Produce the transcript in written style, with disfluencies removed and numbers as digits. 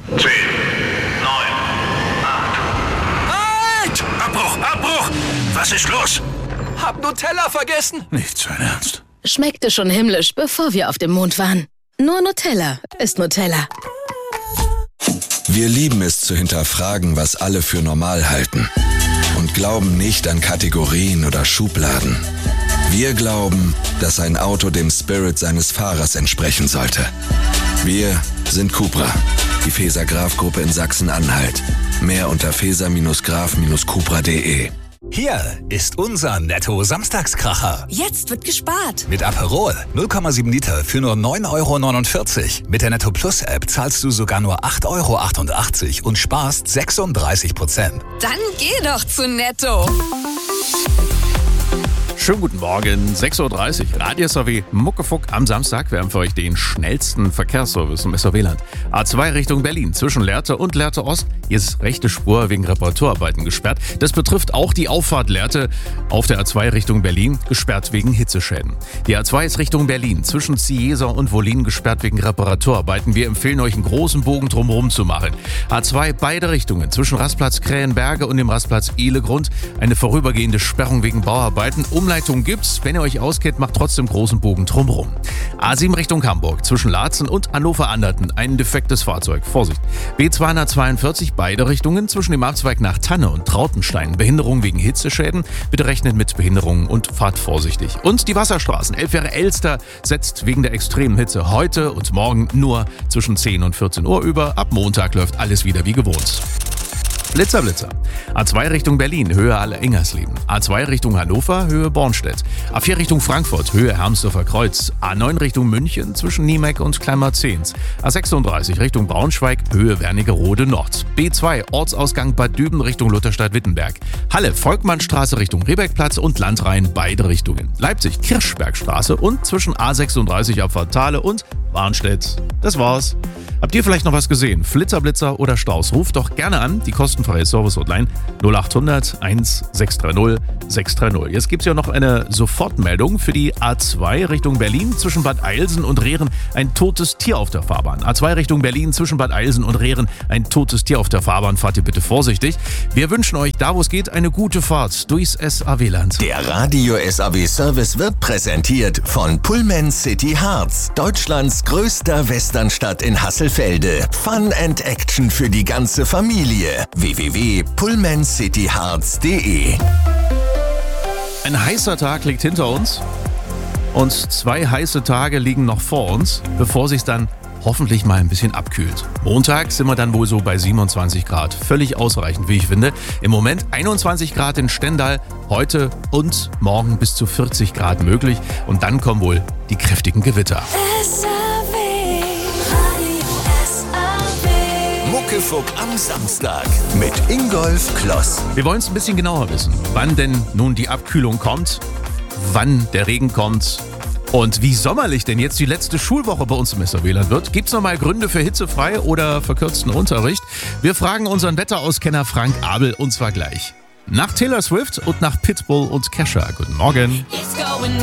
10, 9, 8. Halt! Abbruch! Was ist los? Hab Nutella vergessen. Nicht sein Ernst. Schmeckte schon himmlisch, bevor wir auf dem Mond waren. Nur Nutella ist Nutella. Wir lieben es zu hinterfragen, was alle für normal halten. Und glauben nicht an Kategorien oder Schubladen. Wir glauben, dass ein Auto dem Spirit seines Fahrers entsprechen sollte. Wir sind Cupra, die Feser-Graf-Gruppe in Sachsen-Anhalt. Mehr unter feser-graf-cupra.de. Hier ist unser Netto-Samstagskracher. Jetzt wird gespart. Mit Aperol 0,7 Liter für nur 9,49 €. Mit der Netto Plus App zahlst du sogar nur 8,88 € und sparst 36%. Dann geh doch zu Netto. Schönen guten Morgen, 6:30 Uhr, Radio SAW Muckefuck am Samstag. Wir haben für euch den schnellsten Verkehrsservice im SAW-Land. A2 Richtung Berlin, zwischen Lehrte und Lehrte Ost. Hier ist rechte Spur wegen Reparaturarbeiten gesperrt. Das betrifft auch die Auffahrt Lehrte auf der A2 Richtung Berlin, gesperrt wegen Hitzeschäden. Die A2 ist Richtung Berlin, zwischen Ziesa und Wollin gesperrt wegen Reparaturarbeiten. Wir empfehlen euch, einen großen Bogen drumherum zu machen. A2 beide Richtungen, zwischen Rastplatz Krähenberge und dem Rastplatz Ehlegrund. Eine vorübergehende Sperrung wegen Bauarbeiten. Umleitung gibt's. Wenn ihr euch auskennt, macht trotzdem großen Bogen drumherum. A7 Richtung Hamburg, zwischen Laatzen und Hannover-Anderten. Ein defektes Fahrzeug. Vorsicht. B242 beide Richtungen, zwischen dem Abzweig nach Tanne und Trautenstein. Behinderung wegen Hitzeschäden. Bitte rechnet mit Behinderungen und fahrt vorsichtig. Und die Wasserstraßen. Elfjähre Elster setzt wegen der extremen Hitze heute und morgen nur zwischen 10 und 14 Uhr über. Ab Montag läuft alles wieder wie gewohnt. Blitzer. A2 Richtung Berlin, Höhe Alle-Engersleben. A2 Richtung Hannover, Höhe Bornstedt. A4 Richtung Frankfurt, Höhe Hermsdorfer Kreuz. A9 Richtung München, zwischen Niemeck und Kleinmarzehns. A36 Richtung Braunschweig, Höhe Wernigerode Nord. B2 Ortsausgang Bad Düben Richtung Lutherstadt-Wittenberg. Halle Volkmannstraße Richtung Rehbeckplatz und Landrhein beide Richtungen. Leipzig Kirchbergstraße und zwischen A36 Abfahrt Thale und Warnstedt. Das war's. Habt ihr vielleicht noch was gesehen? Flitzer oder Staus? Ruft doch gerne an, die kostenfreie Service-Hotline 0800 1630 630. Jetzt gibt's ja noch eine Sofortmeldung für die A2 Richtung Berlin zwischen Bad Eilsen und Rehren. Ein totes Tier auf der Fahrbahn. A2 Richtung Berlin zwischen Bad Eilsen und Rehren. Ein totes Tier auf der Fahrbahn. Fahrt ihr bitte vorsichtig. Wir wünschen euch, da wo es geht, eine gute Fahrt durchs SAW-Land. Der Radio SAW Service wird präsentiert von Pullman City Harz, Deutschlands größter Westernstadt in Hasselfelde. Fun and Action für die ganze Familie. www.pullmancityharz.de. Ein heißer Tag liegt hinter uns und 2 heiße Tage liegen noch vor uns, bevor sich's dann hoffentlich mal ein bisschen abkühlt. Montag sind wir dann wohl so bei 27 Grad. Völlig ausreichend, wie ich finde. Im Moment 21 Grad in Stendal, heute und morgen bis zu 40 Grad möglich. Und dann kommen wohl die kräftigen Gewitter. Muckefuck am Samstag mit Ingolf Kloss. Wir wollen es ein bisschen genauer wissen, wann denn nun die Abkühlung kommt, wann der Regen kommt und wie sommerlich denn jetzt die letzte Schulwoche bei uns im SAW-Land wird. Gibt's noch mal Gründe für hitzefrei oder verkürzten Unterricht? Wir fragen unseren Wetterauskenner Frank Abel und zwar gleich. Nach Taylor Swift und nach Pitbull und Kesha. Guten Morgen.